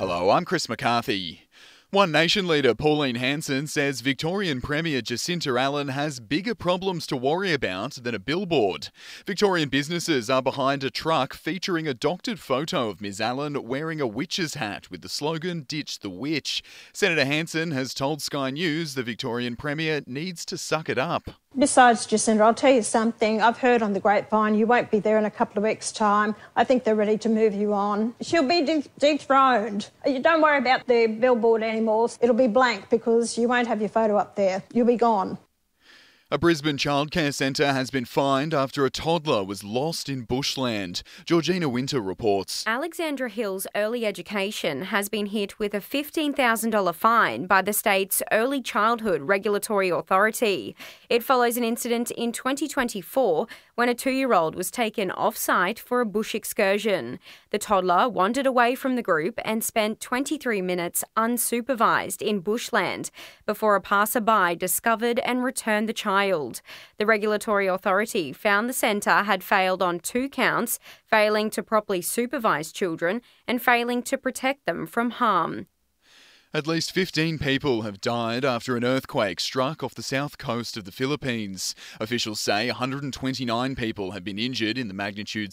Hello, I'm Chris McCarthy. One Nation leader Pauline Hanson says Victorian Premier Jacinta Allen has bigger problems to worry about than a billboard. Victorian businesses are behind a truck featuring a doctored photo of Ms Allen wearing a witch's hat with the slogan "Ditch the Witch." Senator Hanson has told Sky News the Victorian Premier needs to suck it up. Besides, Jacinta, I'll tell you something. I've heard on the grapevine you won't be there in a couple of weeks' time. I think they're ready to move you on. She'll be dethroned. You don't worry about the billboard anymore. It'll be blank because you won't have your photo up there. You'll be gone. A Brisbane childcare centre has been fined after a toddler was lost in bushland. Georgina Winter reports. Alexandra Hills Early Education has been hit with a $15,000 fine by the state's Early Childhood Regulatory Authority. It follows an incident in 2024 when a 2-year-old was taken off-site for a bush excursion. The toddler wandered away from the group and spent 23 minutes unsupervised in bushland before a passerby discovered and returned the child. The regulatory authority found the centre had failed on 2 counts, failing to properly supervise children and failing to protect them from harm. At least 15 people have died after an earthquake struck off the south coast of the Philippines. Officials say 129 people have been injured in the magnitude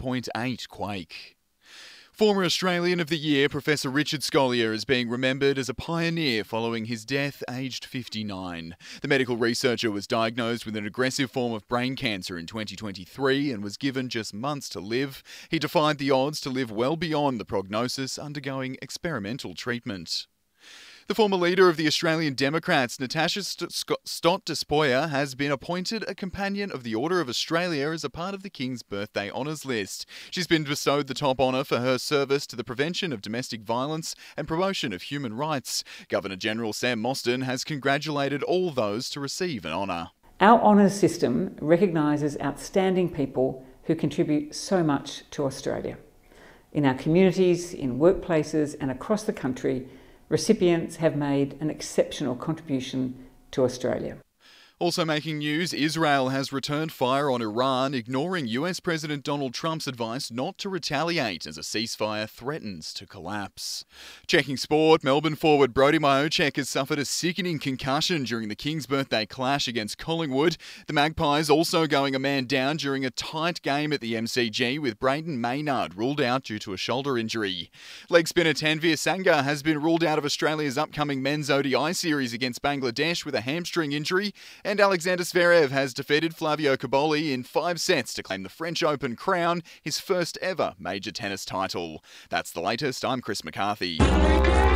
7.8 quake. Former Australian of the Year Professor Richard Scolyer is being remembered as a pioneer following his death aged 59. The medical researcher was diagnosed with an aggressive form of brain cancer in 2023 and was given just months to live. He defied the odds to live well beyond the prognosis, undergoing experimental treatment. The former leader of the Australian Democrats, Natasha Stott Despoja, has been appointed a Companion of the Order of Australia as a part of the King's Birthday Honours list. She's been bestowed the top honour for her service to the prevention of domestic violence and promotion of human rights. Governor-General Sam Mostyn has congratulated all those to receive an honour. Our honours system recognises outstanding people who contribute so much to Australia. In our communities, in workplaces and across the country, recipients have made an exceptional contribution to Australia. Also making news, Israel has returned fire on Iran, ignoring US President Donald Trump's advice not to retaliate as a ceasefire threatens to collapse. Checking sport, Melbourne forward Brodie Mihocek has suffered a sickening concussion during the King's Birthday clash against Collingwood. The Magpies also going a man down during a tight game at the MCG, with Brayden Maynard ruled out due to a shoulder injury. Leg spinner Tanveer Sangha has been ruled out of Australia's upcoming men's ODI series against Bangladesh with a hamstring injury. And Alexander Zverev has defeated Flavio Cobolli in 5 sets to claim the French Open crown, his first ever major tennis title. That's the latest. I'm Chris McCarthy.